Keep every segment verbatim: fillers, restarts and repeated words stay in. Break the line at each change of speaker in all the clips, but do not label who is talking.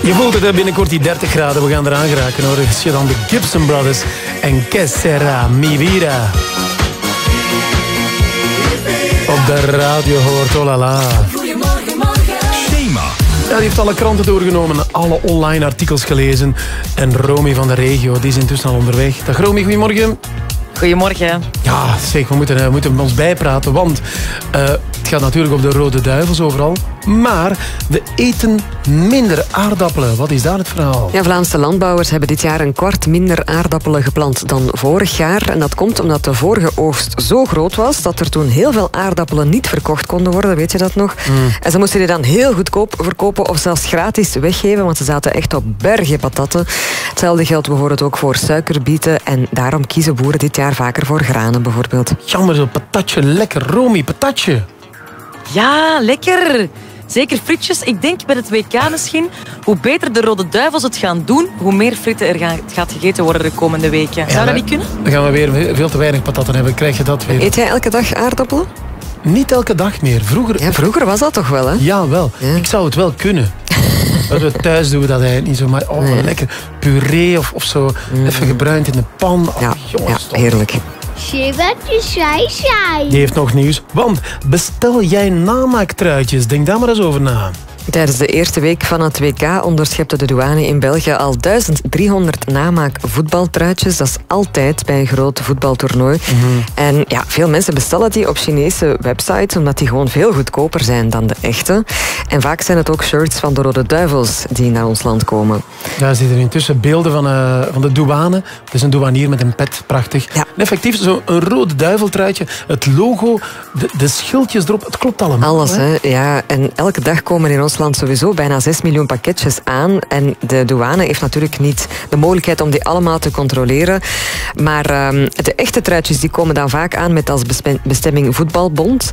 Je voelt het binnenkort die dertig graden. We gaan eraan geraken hoor. Zie je dan de Gibson Brothers en Que Sera Mi Vida. Op de radio hoort, oh la la.
Goedemorgen, morgen.
Schema.
Ja, die heeft alle kranten doorgenomen, alle online artikels gelezen. En Romy van de regio, die is intussen al onderweg. Dag Romy, goedemorgen.
Goedemorgen.
Ja, zeg, we moeten, we moeten ons bijpraten, want uh, het gaat natuurlijk op de Rode Duivels overal. Maar we eten minder aardappelen. Wat is daar het verhaal?
Ja, Vlaamse landbouwers hebben dit jaar een kwart minder aardappelen geplant dan vorig jaar. En dat komt omdat de vorige oogst zo groot was dat er toen heel veel aardappelen niet verkocht konden worden. Weet je dat nog? Mm. En ze moesten die dan heel goedkoop verkopen of zelfs gratis weggeven, want ze zaten echt op bergen patatten. Hetzelfde geldt bijvoorbeeld ook voor suikerbieten. En daarom kiezen boeren dit jaar vaker voor granen bijvoorbeeld.
Jammer, zo'n patatje. Lekker, Romy, patatje.
Ja, lekker. Zeker frietjes. Ik denk bij het W K misschien, hoe beter de Rode Duivels het gaan doen, hoe meer fritten er gaan, gaat gegeten worden de komende weken. Zou dat niet kunnen?
Dan gaan we weer veel te weinig patatten hebben. Krijg je dat weer?
Eet jij elke dag aardappelen?
Niet elke dag meer. Vroeger,
ja, vroeger was dat toch wel, hè?
Ja, wel. Ja. Ik zou het wel kunnen. We thuis doen we dat eigenlijk niet zo. Maar oh, nee. Lekker puree of, of zo. Mm. Even gebruind in de pan. Oh,
ja,
jongens,
ja, heerlijk.
Die heeft nog nieuws. Want bestel jij namaaktruitjes? Denk daar maar eens over na.
Tijdens de eerste week van het W K onderschepte de douane in België al duizend driehonderd namaak voetbaltruitjes. Dat is altijd bij een groot voetbaltoernooi. Mm-hmm. En ja, veel mensen bestellen die op Chinese websites omdat die gewoon veel goedkoper zijn dan de echte. En vaak zijn het ook shirts van de Rode Duivels die naar ons land komen.
Ja, er zitten intussen beelden van, uh, van de douane. Het is een douanier met een pet, prachtig.
Ja.
En effectief, zo'n Rode Duiveltruitje, het logo, de, de schildjes erop, het klopt allemaal.
Alles, hè? Ja. En elke dag komen in ons land sowieso bijna zes miljoen pakketjes aan. En de douane heeft natuurlijk niet de mogelijkheid om die allemaal te controleren. Maar um, de echte truitjes die komen dan vaak aan met als bestemming voetbalbond.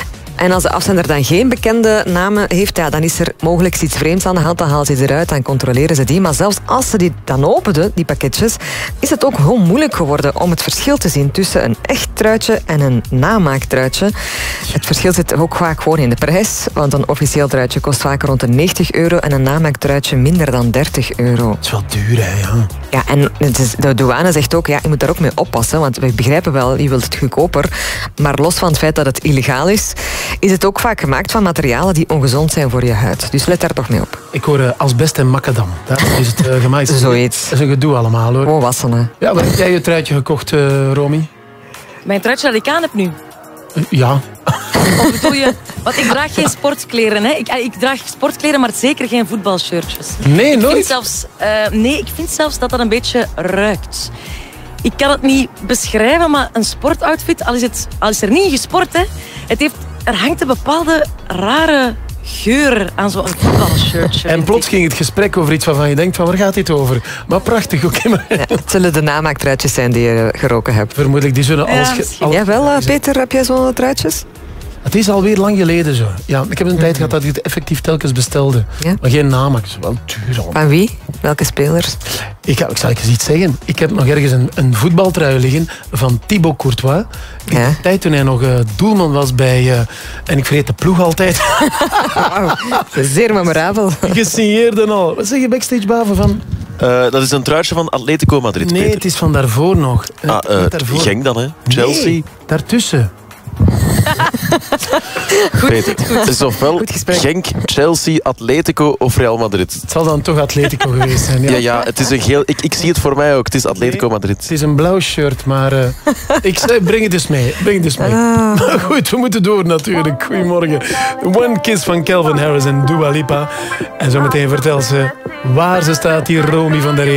En als de afzender dan geen bekende namen heeft, ja, dan is er mogelijk iets vreemds aan de hand. Dan halen ze die eruit, dan controleren ze die. Maar zelfs als ze die dan openen, die pakketjes, is het ook gewoon moeilijk geworden om het verschil te zien tussen een echt truitje en een namaaktruitje. Het verschil zit ook vaak gewoon in de prijs, want een officieel truitje kost vaak rond de negentig euro en een namaaktruitje minder dan dertig euro.
Dat is wel duur, hè? Ja,
ja en het is, de douane zegt ook, ja, je moet daar ook mee oppassen, want we begrijpen wel, je wilt het goedkoper, maar los van het feit dat het illegaal is, is het ook vaak gemaakt van materialen die ongezond zijn voor je huid. Dus let daar toch mee op.
Ik hoor uh, asbest en macadam. Daar is het uh, gemaakt.
Zoiets.
Dat is een gedoe allemaal, hoor.
Oh, wassen, hè.
Ja, waar heb jij je truitje gekocht, uh, Romy?
Mijn truitje dat ik aan heb nu.
Uh, ja.
Of bedoel je... Want ik draag geen sportkleren, hè. Ik, ik draag sportkleren, maar zeker geen voetbalshirtjes.
Nee,
ik
nooit?
Vind zelfs, uh, nee, ik vind zelfs dat dat een beetje ruikt. Ik kan het niet beschrijven, maar een sportoutfit, al is, het, al is er niet gesport, hè, het heeft... Er hangt een bepaalde rare geur aan zo'n voetbalshirtje.
En plots ging het gesprek over iets waarvan je denkt, van waar gaat dit over? Maar prachtig, oké. Okay, maar...
ja, het zullen de namaaktruitjes zijn die je geroken hebt.
Vermoedelijk, die zullen alles...
Ja,
alles...
Jawel, uh, Peter, heb jij zo'n truitjes?
Het is alweer lang geleden zo. Ja, ik heb een mm. tijd gehad dat ik het effectief telkens bestelde. Ja? Maar geen namaak, is wel duur.
Van wie? Welke spelers?
Ik, ik zal eens iets zeggen. Ik heb nog ergens een, een voetbaltrui liggen van Thibaut Courtois. In ja? de tijd toen hij nog uh, doelman was bij... Uh, en ik vergeet de ploeg altijd.
Wow, zeer memorabel.
Gesigneerd en al. Wat zeg je backstage boven van?
Uh, dat is een truitje van Atletico Madrid,
Nee,
Peter.
het is van daarvoor nog.
Ah, uh, daarvoor. Genk dan, hè? Chelsea.
Nee, daartussen.
Goed, Peter, het is ofwel Genk, Chelsea, Atletico of Real Madrid.
Het zal dan toch Atletico geweest zijn. Ja,
ja, ja het is een geel... Ik, ik zie het voor mij ook. Het is Atletico
nee,
Madrid.
Het is een blauw shirt, maar... Uh, ik zei, breng het eens mee. Breng het eens mee.
Ah.
Maar goed, we moeten door natuurlijk. Goedemorgen. One Kiss van Calvin Harris en Dua Lipa. En zometeen vertelt ze waar ze staat, die Romy van der